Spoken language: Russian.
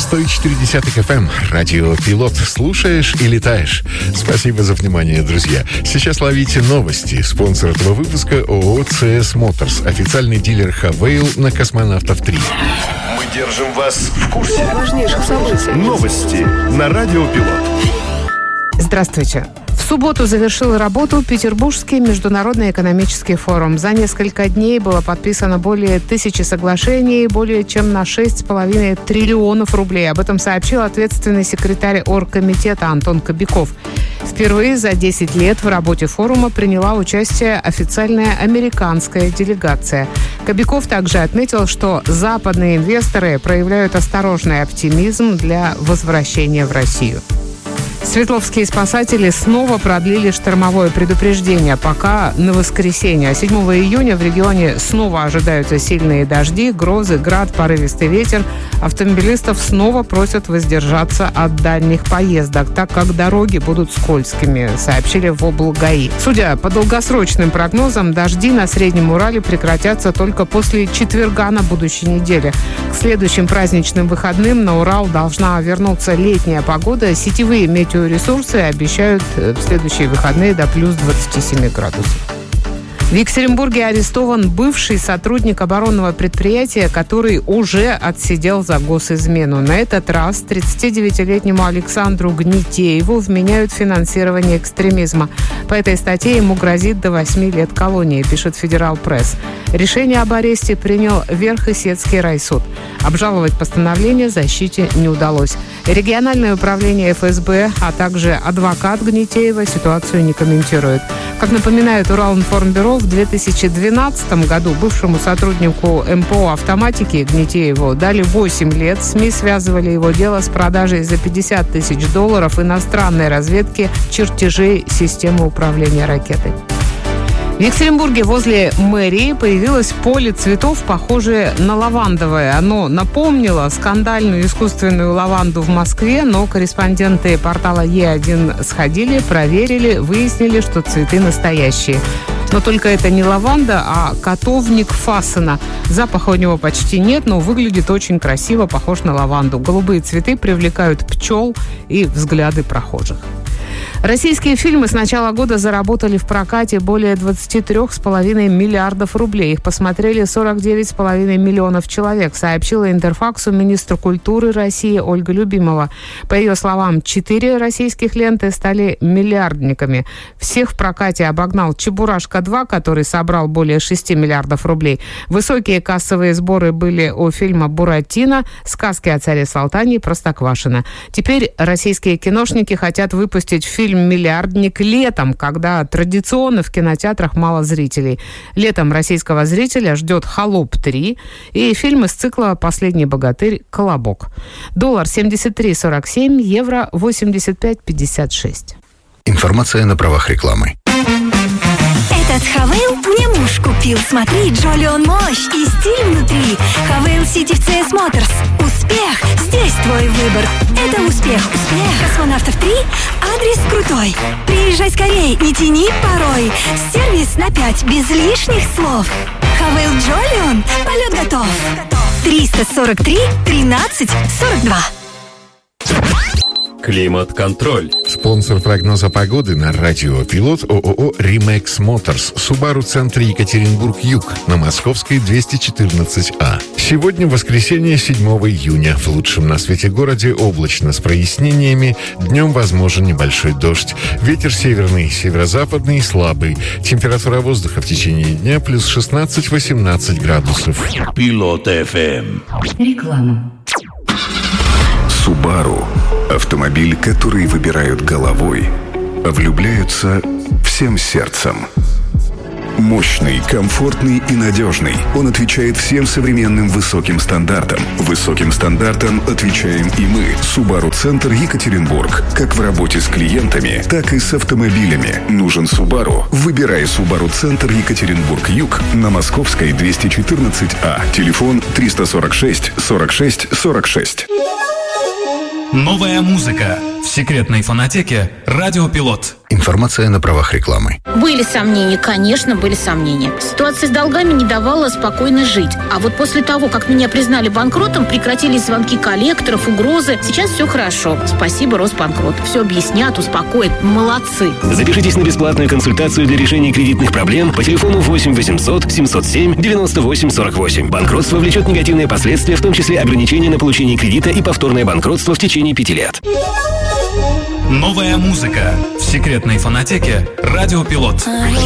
104.10 FM. Радио Пилот. Слушаешь и летаешь. Спасибо за внимание, друзья. Сейчас ловите новости. Спонсор этого выпуска ООО CS Motors. Официальный дилер Хавейл на Космонавтов 3. Мы держим вас в курсе важнейших событий. Новости на Радио Пилот. Здравствуйте. В субботу завершил работу Петербургский международный экономический форум. За несколько дней было подписано более 1000 соглашений, более чем на 6,5 триллионов рублей. Об этом сообщил ответственный секретарь оргкомитета Антон Кобяков. Впервые за 10 лет в работе форума приняла участие официальная американская делегация. Кобяков также отметил, что западные инвесторы проявляют осторожный оптимизм для возвращения в Россию. Свердловские спасатели снова продлили штормовое предупреждение пока на воскресенье. 7 июня в регионе снова ожидаются сильные дожди, грозы, град, порывистый ветер. Автомобилистов снова просят воздержаться от дальних поездок, так как дороги будут скользкими, сообщили в облгаи. Судя по долгосрочным прогнозам, дожди на Среднем Урале прекратятся только после четверга на будущей неделе. К следующим праздничным выходным на Урал должна вернуться летняя погода. Сетевые метеоресурсы обещают в следующие выходные до плюс 27 градусов. В Екатеринбурге арестован бывший сотрудник оборонного предприятия, который уже отсидел за госизмену. На этот раз 39-летнему Александру Гнетееву вменяют финансирование экстремизма. По этой статье ему грозит до 8 лет колонии, пишет Федерал Пресс. Решение об аресте принял Верхесецкий райсуд. Обжаловать постановление защите не удалось. Региональное управление ФСБ, а также адвокат Гнетеева ситуацию не комментируют. Как напоминает Уралинформбюро, в 2012 году бывшему сотруднику МПО «Автоматики» Гнетееву дали 8 лет. СМИ связывали его дело с продажей за $50 тысяч иностранной разведки чертежей системы управления ракетой. В Екатеринбурге возле мэрии появилось поле цветов, похожее на лавандовое. Оно напомнило скандальную искусственную лаванду в Москве, но корреспонденты портала Е1 сходили, проверили, выяснили, что цветы настоящие. Но только это не лаванда, а котовник Фассена. Запаха у него почти нет, но выглядит очень красиво, похож на лаванду. Голубые цветы привлекают пчел и взгляды прохожих. Российские фильмы с начала года заработали в прокате более 23,5 миллиардов рублей. Их посмотрели 49,5 миллионов человек, сообщила Интерфаксу министр культуры России Ольга Любимова. По ее словам, 4 российских ленты стали миллиардниками. Всех в прокате обогнал «Чебурашка-2», который собрал более 6 миллиардов рублей. Высокие кассовые сборы были у фильма «Буратино», «Сказки о царе Салтане» и «Простоквашино». Теперь российские киношники хотят выпустить фильм «Миллиардник» летом, когда традиционно в кинотеатрах мало зрителей. Летом российского зрителя ждет «Холоп 3» и фильм из цикла «Последний богатырь. Колобок». Доллар 73,47, евро 85,56. Информация на правах рекламы. Этот Хавейл мне муж купил. Смотри, Джоли, он мощь и стиль внутри. Хавейл Сити в CS Motors. Успех! Здесь твой выбор. Это успех. Успех. Космонавтов 3. Адрес крутой. Приезжай скорей, не тяни порой. Сервис на 5, без лишних слов. Хавейл Джолион. Полет готов. 343 13 42. Климат-контроль. Спонсор прогноза погоды на Радио Пилот ООО «Римекс Моторс». Субару-центр Екатеринбург-Юг на Московской 214А. Сегодня воскресенье, 7 июня. В лучшем на свете городе облачно с прояснениями. Днем возможен небольшой дождь. Ветер северный, северо-западный слабый. Температура воздуха в течение дня плюс 16-18 градусов. Пилот FM. Реклама. Subaru – автомобиль, который выбирают головой, а влюбляются всем сердцем. Мощный, комфортный и надежный. Он отвечает всем современным высоким стандартам. Высоким стандартам отвечаем и мы. Subaru-центр Екатеринбург. Как в работе с клиентами, так и с автомобилями. Нужен Subaru? Выбирай Subaru-центр Екатеринбург-Юг на Московской 214А. Телефон 346 46 46. Новая музыка, В секретной фонотеке «Радио Пилот». Информация на правах рекламы. Были сомнения, конечно, были сомнения. Ситуация с долгами не давала спокойно жить. А вот после того, как меня признали банкротом, прекратились звонки коллекторов, угрозы. Сейчас все хорошо. Спасибо, Росбанкрот. Все объяснят, успокоят. Молодцы. Запишитесь на бесплатную консультацию для решения кредитных проблем по телефону 8 800 707 98 48. Банкротство влечет негативные последствия, в том числе ограничения на получение кредита и повторное банкротство в течение 5 лет. Новая музыка в секретной фонотеке «Радио Пилот».